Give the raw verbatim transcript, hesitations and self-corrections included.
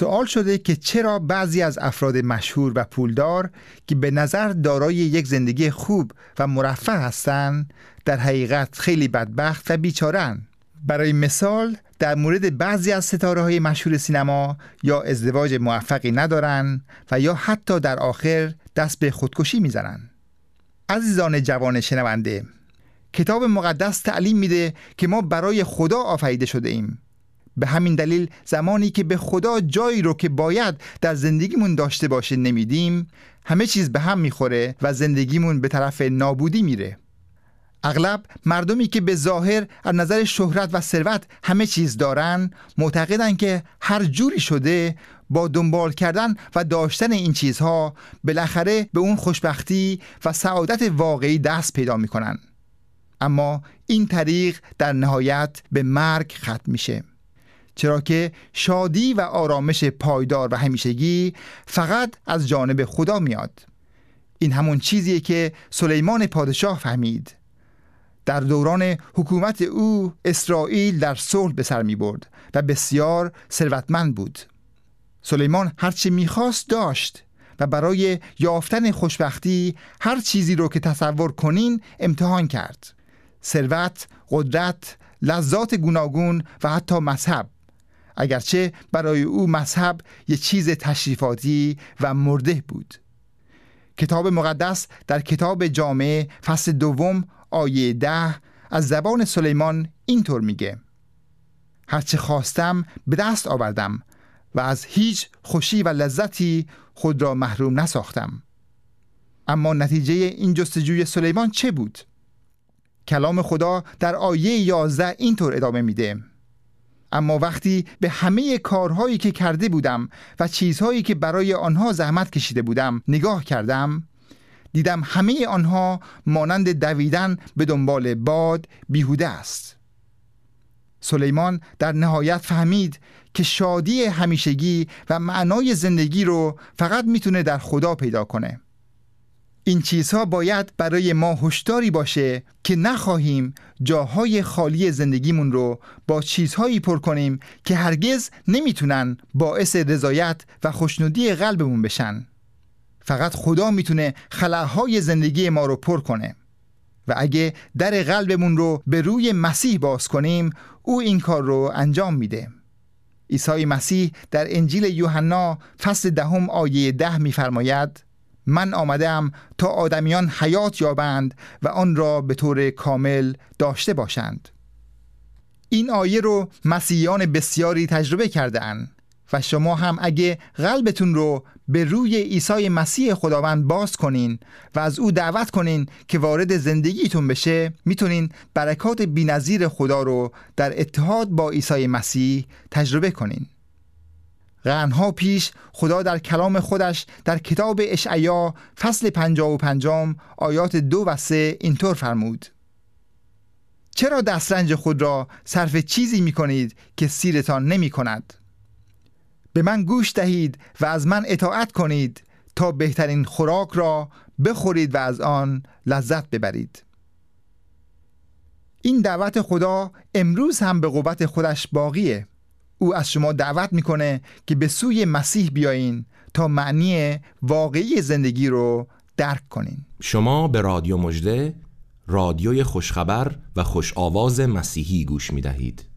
سوال شده که چرا بعضی از افراد مشهور و پولدار که به نظر دارای یک زندگی خوب و مرفه هستند در حقیقت خیلی بدبخت و بیچاره‌اند. برای مثال در مورد بعضی از ستاره‌های مشهور سینما یا ازدواج موفقی ندارن و یا حتی در آخر دست به خودکشی میزنن. عزیزان جوان شنونده، کتاب مقدس تعلیم میده که ما برای خدا آفریده شده ایم. به همین دلیل زمانی که به خدا جایی رو که باید در زندگیمون داشته باشه نمیدیم، همه چیز به هم میخوره و زندگیمون به طرف نابودی میره. اغلب مردمی که به ظاهر از نظر شهرت و ثروت همه چیز دارن، معتقدن که هر جوری شده با دنبال کردن و داشتن این چیزها بالاخره به اون خوشبختی و سعادت واقعی دست پیدا میکنن. اما این طریق در نهایت به مرگ ختم میشه، چرا که شادی و آرامش پایدار و همیشگی فقط از جانب خدا میاد. این همون چیزیه که سلیمان پادشاه فهمید. در دوران حکومت او اسرائیل در صلح به سر می برد و بسیار ثروتمند بود. سلیمان هرچی میخواست داشت و برای یافتن خوشبختی هر چیزی رو که تصور کنین امتحان کرد: ثروت، قدرت، لذات گوناگون و حتی مذهب، اگرچه برای او مذهب یک چیز تشریفاتی و مرده بود. کتاب مقدس در کتاب جامع فصل دوم آیه ده از زبان سلیمان اینطور میگه: هرچه خواستم به دست آوردم و از هیچ خوشی و لذتی خود را محروم نساختم. اما نتیجه این جستجوی سلیمان چه بود؟ کلام خدا در آیه یازده اینطور ادامه میده: اما وقتی به همه کارهایی که کرده بودم و چیزهایی که برای آنها زحمت کشیده بودم نگاه کردم، دیدم همه آنها مانند دویدن به دنبال باد بیهوده است. سلیمان در نهایت فهمید که شادی همیشگی و معنای زندگی رو فقط میتونه در خدا پیدا کنه. این چیزها باید برای ما هشداری باشه که نخواهیم جاهای خالی زندگیمون رو با چیزهایی پر کنیم که هرگز نمیتونن باعث رضایت و خوشنودی قلبمون بشن. فقط خدا میتونه خلاهای زندگی ما رو پر کنه و اگه در قلبمون رو به روی مسیح باز کنیم، او این کار رو انجام میده. عیسی مسیح در انجیل یوحنا فصل دهم آیه ده میفرماید: من آمدم تا آدمیان حیات یابند و آن را به طور کامل داشته باشند. این آیه رو مسیحیان بسیاری تجربه کرده اند و شما هم اگه قلبتون رو به روی عیسی مسیح خداوند باز کنین و از او دعوت کنین که وارد زندگیتون بشه، میتونین برکات بی‌نظیر خدا رو در اتحاد با عیسی مسیح تجربه کنین. قرنها پیش خدا در کلام خودش در کتاب اشعیا فصل پنجاه و پنجم آیات دو و سه اینطور فرمود: چرا دسترنج خود را صرف چیزی می کنید که سیرتان نمی کند؟ به من گوش دهید و از من اطاعت کنید تا بهترین خوراک را بخورید و از آن لذت ببرید. این دعوت خدا امروز هم به قوت خودش باقیه. او از شما دعوت میکنه که به سوی مسیح بیایین تا معنی واقعی زندگی رو درک کنین. شما به رادیو مژده، رادیوی خوشخبر و خوش آواز مسیحی گوش میدهید.